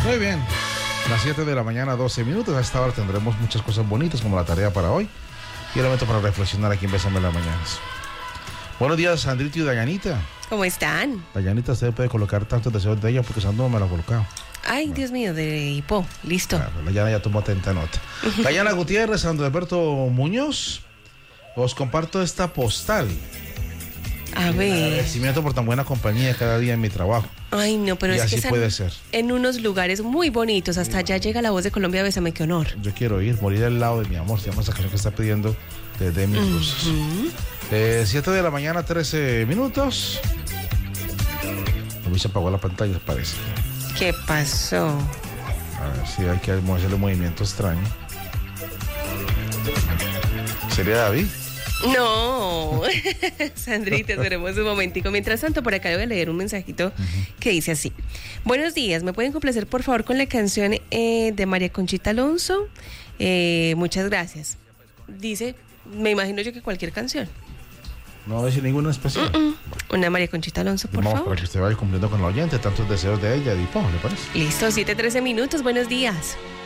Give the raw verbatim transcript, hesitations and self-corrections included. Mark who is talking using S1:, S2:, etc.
S1: Muy bien. Las siete de la mañana, doce minutos. A esta hora tendremos muchas cosas bonitas como la tarea para hoy y el momento para reflexionar aquí en Bésame las Mañanas. Buenos días, Sandrito y Dayanita.
S2: ¿Cómo están?
S1: Dayanita, usted puede colocar tantos deseos de ella porque Sandro no me lo ha colocado.
S2: Ay, Dios mío, de hipo. Listo.
S1: Claro, Dayana ya tomó atenta nota. Dayana Gutiérrez, Sandro Alberto Muñoz, os comparto esta postal.
S2: A ver.
S1: Agradecimiento por tan buena compañía cada día en mi trabajo.
S2: Ay, no, pero
S1: y
S2: es
S1: así
S2: que están
S1: puede ser.
S2: En unos lugares muy bonitos. Hasta allá llega la voz de Colombia, Bésame, qué honor.
S1: Yo quiero ir, morir al lado de mi amor. Se llama esa canción que está pidiendo desde mis luces.
S2: Uh-huh.
S1: eh, siete de la mañana, trece minutos. A mí se apagó la pantalla, parece.
S2: ¿Qué pasó?
S1: A ver si hay que hacerle un movimiento extraño. ¿Sería David?
S2: No, Sandrita, esperemos un momentico. Mientras tanto, por acá voy a leer un mensajito uh-huh. que dice así. Buenos días, ¿me pueden complacer por favor con la canción eh, de María Conchita Alonso? Eh, muchas gracias. Dice, me imagino yo que cualquier canción.
S1: No voy a decir ninguna especial.
S2: Uh-uh. Una María Conchita Alonso, por
S1: Vamos,
S2: favor.
S1: para que usted vaya cumpliendo con la oyente tantos deseos de ella, Dipo, ¿le parece?
S2: Listo, siete trece minutos, buenos días.